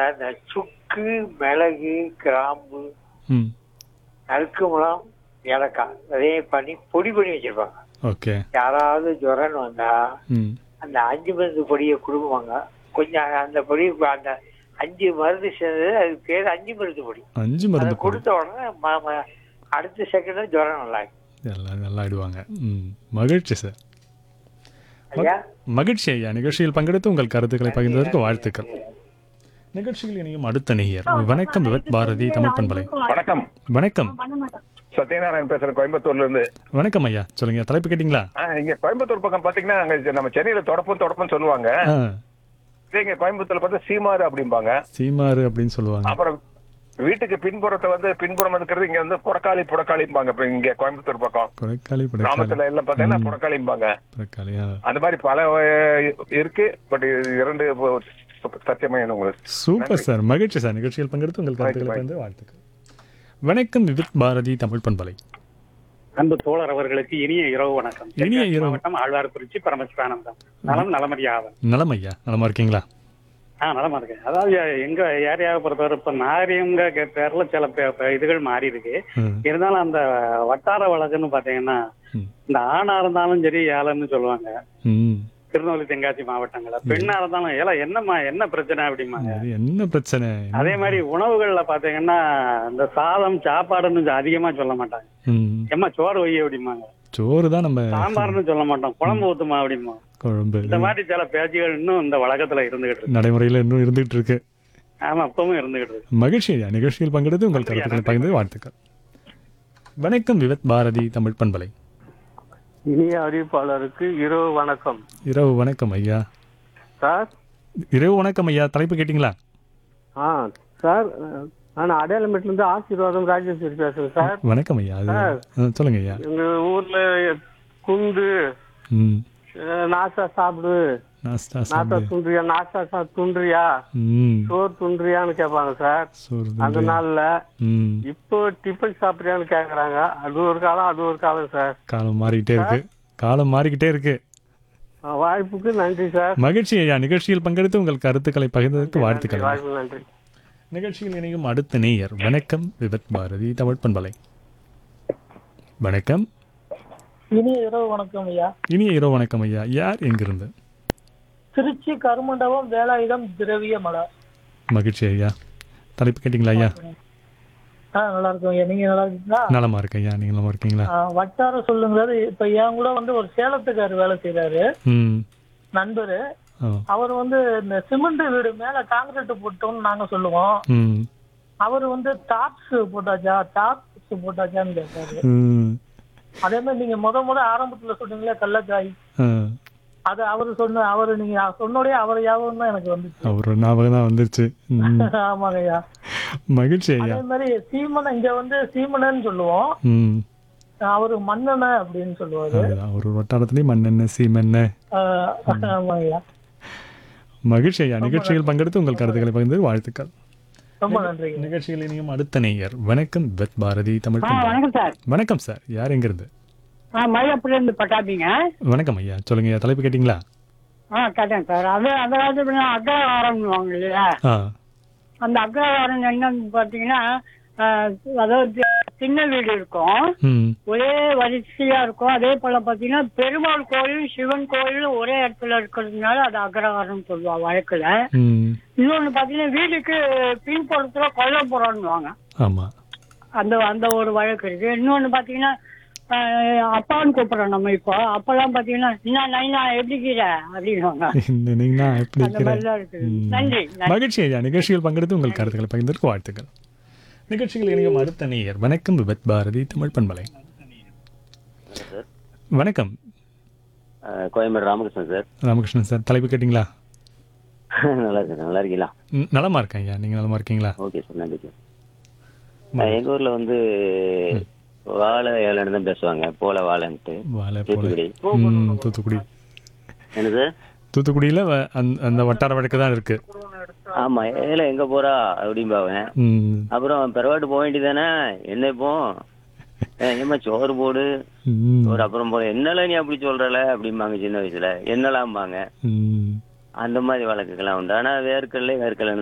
இந்த சுக்கு, மிளகு, கிராம்பு, ம் நறுக்குமுலாம், ஏலக்காய் அதையும் பண்ணி பொடி பண்ணி வச்சிருப்பாங்க. ஓகே. யாராவது ஜுரம்னு வந்தா ம் அந்த 5 மருந்து பொடியை கொடுக்குவாங்க. கொஞ்சம் அந்த பொடி, அந்த 5 மருந்து சேர்ந்தது, அதுக்கு பேர் 5 மருந்து பொடி. 5 அதை மருந்து பொடி. கொடுத்த உடனே அடுத்த செகண்ட் ஜுரம் நல்லா இருக்கும். எல்லாம் நல்லா ஆயிடுவாங்க. ம் மகிழ்ச்சி சார். ஐயா, மகிழ்ச்சி ஐயா. நிகழ்ச்சியில் பங்கெடுத்து உங்கள் கருத்துக்களை பகிர்ந்ததற்கு வாழ்த்துக்கள். நிகழ்ச்சியில் இணையும் அடுத்த நேயர். வணக்கம் விவத் பாரதி தமிழ் பண்பலை. வணக்கம். வணக்கம். சத்யநாராயணன் பேசுறேன், கோயம்புத்தூர்ல இருந்து. வணக்கம் ஐயா, சொல்லுங்க. தலைப்பு கேட்டீங்களா? இங்க கோயம்புத்தூர் பக்கம் பாத்தீங்கன்னா அங்க நம்ம சென்னையில தொடப்பம் சொல்லுவாங்க. ஆ, இங்க கோயம்புத்தூர்ல பார்த்தா சீமாறு அப்படிம்பாங்க. சீமாறு அப்படின்னு சொல்லுவாங்க. அப்புறம் வீட்டுக்கு பின்புறத்தை பின்புறம் இருக்கிறது இங்க புடக்காளிம்பாங்க. இப்ப இங்க கோயம்புத்தூர் பக்கம் கொடைக்காளி கிராமத்துல எல்லாம் பாத்தீங்கன்னா புடக்காளிம்பாங்க. கொடைக்காளியா? அந்த மாதிரி பல இருக்கு. பட் இரண்டு சத்தியமா உங்களுக்கு. சூப்பர் சார், மகிழ்ச்சி சார். நிகழ்ச்சியில் பங்கெடுத்து உங்கள் கருத்துக்களை பகிர்ந்து வாழ்த்துக்கள். வணக்கம் விவித் பாரதி தமிழ் பண்பலை. அன்பு தோழர் அவர்களுக்கு இனிய இரவு வணக்கம். இனிய இரவு. மாவட்டம் ஆழ்வார்குறிச்சி பரமசிவானந்தம். நலம் நலமறியாவன். நலம் ஐயா, நலமா இருக்கீங்களா? நலமா இருக்கேன். அதாவது எங்க ஏரியாவை பொறுத்தவரை இப்ப நாரியங்க பேர்ல சில இதுகள் மாறி இருக்கு. இருந்தாலும் அந்த வட்டார வழக்குன்னு பாத்தீங்கன்னா இந்த ஆணா இருந்தாலும் சரி ஏலன்னு சொல்லுவாங்க. திருநெல்வேலி, தென்காசி மாவட்டங்கள்ல பெண்ணா இருந்தாலும் ஏல என்னம்மா என்ன பிரச்சனை அப்படிம்பாங்க. என்ன பிரச்சனை? அதே மாதிரி உணவுகள்ல பாத்தீங்கன்னா இந்த சாதம் சாப்பாடுன்னு அதிகமா சொல்ல மாட்டாங்க. எம்மா சோறு வை அப்படிம்பாங்க. சோறு தான். நம்ம சாம்பார்னு சொல்ல மாட்டோம், குழம்பு ஊத்துமா அப்படிமா. குழம்பு. இந்த மாதிரி சில பேச்சுகள் இன்னும் இந்த வழக்கத்துல இருந்துகிட்டு இருக்கு, நடைமுறையில இன்னும் இருந்துகிட்டு இருக்கு. ஆமா, அப்பவும் இருந்துகிட்டு இருக்கு. மகிழ்ச்சி ஐயா. நிகழ்ச்சியில் பங்கெடுத்து உங்கள் கருத்துக்களை பகிர்ந்து வாழ்த்துக்கள். வணக்கம் விவத் பாரதி தமிழ் பண்பலை. இனிய அறிவிப்பாளருக்கு இரவு வணக்கம். இரவு வணக்கம் ஐயா. சார், இரவு வணக்கம் ஐயா. தலைப்பு கேட்டீங்களா? சார், நான் அடையாளமேட்ல இருந்து ஆசீர்வாதம் ராஜேஸ்வரி பேசுறேன் சார். வணக்கம் ஐயா. சொல்லுங்க ஐயா. எங்க ஊர்ல குண்டு நாஸ்டா சாப்பிடு, நாஸ்டா துண்டுறியா, நாஸ்டா துண்டுறியா, சோறு துண்டுறியான்னு கேட்பாங்க சார். அந்த நாள்ல இப்போ டிஃபன் சாப்பிடுறியான்னு கேக்குறாங்க. அது ஒரு காலம் சார். காலம் மாறிக்கிட்டே இருக்கு. காலம் மாறிக்கிட்டே இருக்கு. வாய்ப்புக்கு நன்றி சார். மகிழ்ச்சி ஐயா. நிகழ்ச்சியில் பங்கெடுத்து உங்கள் கருத்துக்களை பகிர்ந்ததற்கு வாழ்த்துக்கள். வாய்ப்பு நன்றி. நிகழ்ச்சியில் இணையும் அடுத்த நேயர். வணக்கம் விவத் பாரதி தமிழ் பண்பலை. வணக்கம். இனிய இரவு வணக்கம் ஐயா. இனிய இரவு வணக்கம் ஐயா. யார் எங்கிருந்து? திருச்சி கருமண்டபம் வேலாயுதம் திரவிய மலர். மகிழ்ச்சி ஐயா. தலைப்பு கேட்டீங்களா ஐயா? நல்லா இருக்கும் ஐயா. நீங்க நல்லா இருக்கீங்களா? நலமா இருக்கேன் ஐயா. நீங்க நலமா இருக்கீங்களா? வட்டார சொல்லுங்கிறது இப்ப என் கூட ஒரு சேலத்துக்காரர் வேலை செய்யறாரு, நண்பரு. அவர் இந்த சிமெண்ட் வீடு மேல காங்கிரீட் போட்டோம்னு நாங்க சொல்லுவோம். அவர் டாப்ஸ் போட்டாச்சான்னு கேட்டாரு. அதே மாதிரி நீங்க முத ஆரம்பத்துல சொன்னீங்களே கள்ளக்காய், அது அவரு நீங்க சொன்னோடய அவர் ஞாபகம் தான் எனக்கு வந்துச்சு. அவரு ஞாபகம் தான் வந்துருச்சு. ஆமாங்க ஐயா. மகிழ்ச்சி ஐயா. அதே மாதிரி சீமனை இங்க சீமனன்னு சொல்லுவோம், அவரு மண்ணெண்ண அப்படின்னு சொல்லுவாரு. ஒரு வட்டாரத்திலயும் மண்ணெண்ண சீமெண்ண. ஆமாங்க ஐயா. மகிழ்ச்சி ஐயா. நிகழ்ச்சியில் பங்கெடுத்து உங்கள் கருத்துக்களை பகிர்ந்து வாழ்த்துக்கள். ரொம்ப நன்றி. நிகழ்ச்சியில் இனியும் அடுத்த நேயர். வணக்கம் விவத் பாரதி தமிழ். வணக்கம் சார். வணக்கம் சார். யார் எங்கிருந்து? மயிலாப்பூர்ல இருந்து பட்டாபிங்க. வணக்கம் ஐயா. சொல்லுங்க ஐயா. தலைப்பு கேட்டீங்களா? கேட்டேன் சார். அது அந்த காலத்துல அக்ரஹாரம் இல்லையா, அந்த அக்ரஹாரம் என்னன்னு பாத்தீங்கன்னா அதாவது சின்ன வீடு இருக்கும், ஒரே வரிசையா இருக்கும். அதே போல பாத்தீங்கன்னா பெருமாள் கோயில் சிவன் கோயில் ஒரே இடத்துல இருக்கிறதுனால அது அக்ரஹாரம் சொல்லுவா வழக்குல. இன்னொன்னு பாத்தீங்கன்னா வீட்டுக்கு பின்புறத்துல கொல்லப்புறம்னுவாங்க, அந்த ஒரு வழக்கு இருக்கு. இன்னொன்னு பாத்தீங்கன்னா அப்பான்னு கூப்பிடுறோம் நம்ம. இப்போ அப்பெல்லாம் பாத்தீங்கன்னா என்ன எப்படி கீரை அப்படின்வாங்க. நன்றி. மகிழ்ச்சி ஐயா. நிகழ்ச்சியில் பங்கெடுத்து உங்கள் கருத்துக்களை பகிர்ந்ததற்கு வாழ்த்துக்கள். நிகழ்ச்சியில் இணையும் அடுத்த நேயர். வணக்கம் விவத் பாரதி தமிழ் பண்பலை. வணக்கம். கோயம்பேடு ராமகிருஷ்ணன் சார். ராமகிருஷ்ணன் சார். தலைப்பு கேட்டீங்களா? நல்லா இருக்கேன். நல்லா இருக்கீங்களா? நலமா இருக்கேன் ஐயா. நீங்க நலமா இருக்கீங்களா? ஓகே சார், நன்றி சார். எங்க ஊர்ல வாழை ஏலன்னு தான் பேசுவாங்க. போல வாழைன்ட்டு. தூத்துக்குடி. என்ன சார்? தூத்துக்குடியில அந்த வட்டார வழக்கு தான் இருக்கு. ஆமா, ஏல எங்க போறா அப்படிம்பாங்க. அப்புறம் பெறவாட்டு போக வேண்டியதானே, என்ன இப்போ ஏமா சோறு போடு ஒரு அப்புறம் போல என்னல நீ அப்படி சொல்றல அப்படிம்பாங்க. சின்ன வயசுல என்னலாம்பாங்க. அந்த மாதிரி வழக்குகள்லாம் உண்டு. ஆனா வேர்க்கல்ல